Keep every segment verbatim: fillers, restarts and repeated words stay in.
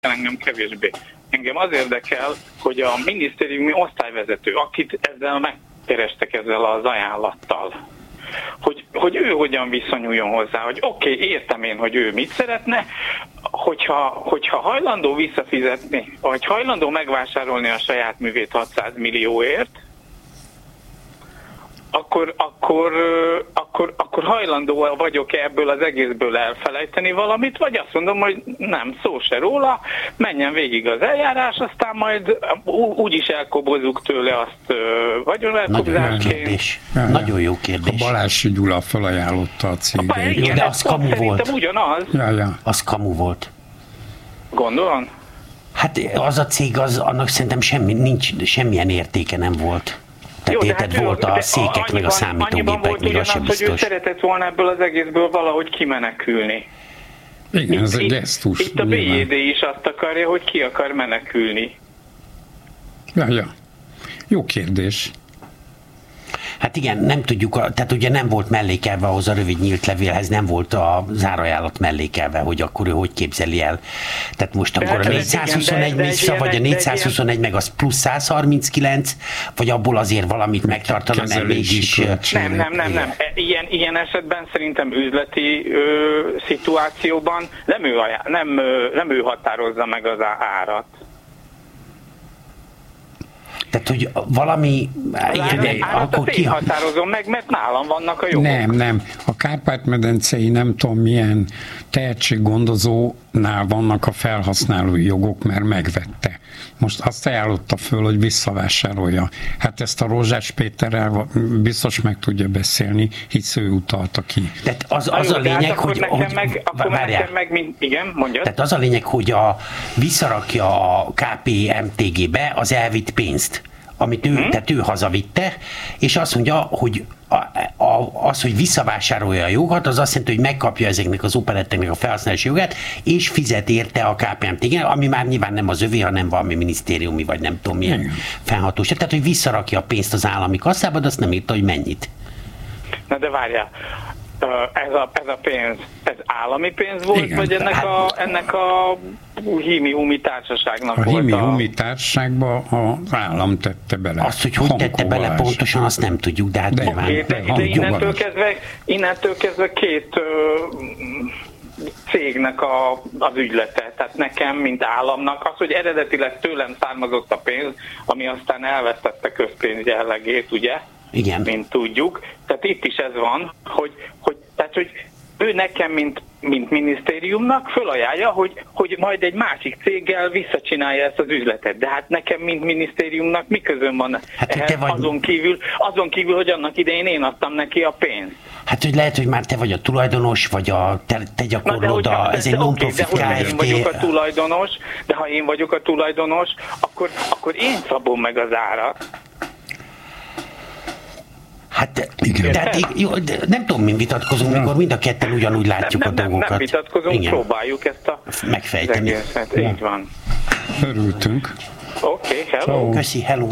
engem kevésbé. Engem az érdekel, hogy a minisztériumi osztályvezető, akit ezzel megkerestek ezzel az ajánlattal, hogy, hogy ő hogyan viszonyuljon hozzá, hogy oké, okay, értem én, hogy ő mit szeretne, hogyha, hogyha hajlandó visszafizetni, vagy hajlandó megvásárolni a saját művét hatszáz millióért, akkor, akkor, akkor, akkor hajlandó vagyok ebből az egészből elfelejteni valamit, vagy azt mondom, hogy nem, szó se róla, menjen végig az eljárás, aztán majd úgyis elkobozzuk tőle azt vagyonelkobzásként. Nagyon jó kérdés. Ja, Nagyon jó kérdés. A Balássy Gyula felajánlotta a cégét. Jó, de az kamu volt. Ugyanaz. Ja, ja. Az kamu volt. Gondolom? Hát az a cég, az, annak szerintem semmi, nincs, semmilyen értéke nem volt. Tehát érted, hát volt a székek, annyiban, meg a számítógépek, még az sem biztos. Hogy ő szeretett volna ebből az egészből valahogy kimenekülni. Igen, itt, ez egy itt, gesztus. Itt a bé jé dé is azt akarja, hogy ki akar menekülni. Ja, ja. Jó kérdés. Hát igen, nem tudjuk, tehát ugye nem volt mellékelve ahhoz a rövid nyílt levélhez, nem volt a zárajánlat mellékelve, hogy akkor ő hogy képzeli el. Tehát most akkor a négyszázhuszonegy vissza, vagy a négyszázhuszonegy meg az plusz száz harminckilenc, vagy abból azért valamit megtartana, nem mégis... Nem, nem, nem, nem. Ilyen, ilyen esetben szerintem üzleti ö, szituációban nem ő, nem, ö, nem ő határozza meg az árat. Tehát, hogy valami... Igen, igen, akkor ki határozom meg, mert nálam vannak a jogok. Nem, nem. A Kárpát-medencei nem tudom milyen tehetséggondozónál vannak a felhasználói jogok, mert megvette. Most azt ajánlotta föl, hogy visszavásárolja. Hát ezt a Rózsás Péterrel biztos meg tudja beszélni, hisz ő utalta ki. Tehát az, az a, jó, a lényeg, hogy... Nekem hogy meg, akkor nekem meg, mint, igen, mondjad. Tehát az a lényeg, hogy a, visszarakja a ká pé em té gé-be az elvitt pénzt, amit ő, hmm. tehát ő hazavitte, és azt mondja, hogy a, a, az, hogy visszavásárolja a jogot, az azt jelenti, hogy megkapja ezeknek az operetteknek a felhasználási jogát, és fizet érte a ká pé em té gé, ami már nyilván nem az övé, hanem valami minisztériumi, vagy nem tudom milyen hmm. fennhatóság. Tehát, hogy visszarakja a pénzt az állami kasszába, de azt nem írta, hogy mennyit. Na de várjál, ez a, ez a pénz, ez állami pénz volt, igen, vagy ennek, hát, a, ennek a Hími-Humi társaságnak a volt? A Hími-Humi társaságba az állam tette bele. Azt, hogy hogy tette bele pontosan, azt nem tudjuk, de hát de, nyilván... Okay, de, de, de innentől, kezdve, innentől kezdve két ö, cégnek a, az ügylete, tehát nekem, mint államnak, az, hogy eredetileg tőlem származott a pénz, ami aztán elvesztette közpénz jellegét, ugye? Igen. Mint tudjuk. Tehát itt is ez van, hogy, hogy, tehát, hogy ő nekem, mint, mint minisztériumnak fölajánlja, hogy, hogy majd egy másik céggel visszacsinálja ezt az üzletet. De hát nekem, mint minisztériumnak mi közön van hát, ehhez, vagy... azon, kívül, azon kívül, hogy annak idején én adtam neki a pénzt. Hát, hogy lehet, hogy már te vagy a tulajdonos, vagy a te, te gyakorlod, a, ez egy non-profit okay, de én vagyok a tulajdonos, de ha én vagyok a tulajdonos, akkor, akkor én szabom meg az árat. Hát, igen. Tehát, jó, de nem tudom, mi vitatkozunk, mikor mind a ketten ugyanúgy látjuk nem, a nem, dolgokat. Nem vitatkozunk, igen. Próbáljuk ezt a megfejteni. Egészet, így van. Örültünk. Oké, okay, hello. Köszi, hello.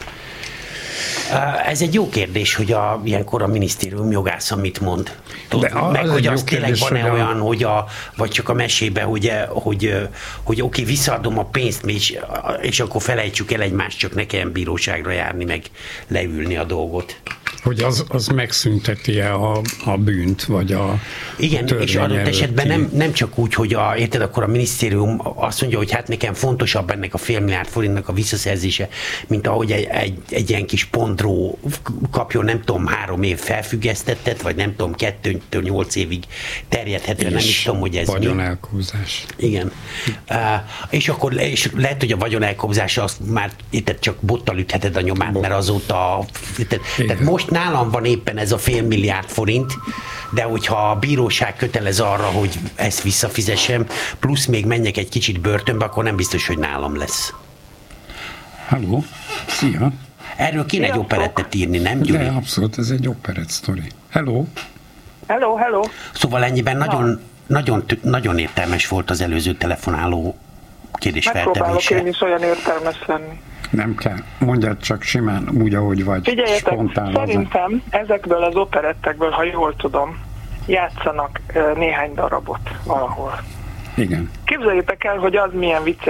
Ez egy jó kérdés, hogy a, ilyenkor a minisztérium jogásza mit mond. Tud, meg hogy az tényleg van-e hogy olyan, a... hogy a, vagy csak a mesébe, hogy, hogy, hogy oké, okay, visszaadom a pénzt, és, és akkor felejtsük el egymást, csak ne kelljen bíróságra járni, meg leülni a dolgot. Hogy az, az megszünteti-e a, a bűnt, vagy a igen, és adott esetben nem, nem csak úgy, hogy a, érted, akkor a minisztérium azt mondja, hogy hát nekem fontosabb ennek a fél milliárd forintnak a visszaszerzése, mint ahogy egy, egy, egy ilyen kis pontró kapjon, nem tudom, három év felfüggesztettet, vagy nem tudom, kettőtől nyolc évig terjedhetően, nem is tudom, hogy ez vagyonelkobzás. Igen. Uh, és akkor és lehet, hogy a vagyonelkobzás azt már érted, csak bottal ütheted a nyomát, Bot. mert azóta érted, tehát most nálam van éppen ez a fél milliárd forint, de hogyha a bíróság kötelez arra, hogy ezt visszafizessem, plusz még menjek egy kicsit börtönbe, akkor nem biztos, hogy nálam lesz. Halló, szia! Erről kéne egy operettet írni, nem, Gyuri? De abszolút, ez egy operett sztori. Hello! Hello, hello! Szóval ennyiben nagyon, nagyon, nagyon értelmes volt az előző telefonáló kérdés feltevése. Megpróbálok én is olyan értelmes lenni. Nem kell. Mondjad csak simán, úgy, ahogy vagy. Figyeljetek, szerintem ezekből az operettekből, ha jól tudom, játszanak néhány darabot valahol. Igen. Képzeljétek el, hogy az milyen vicces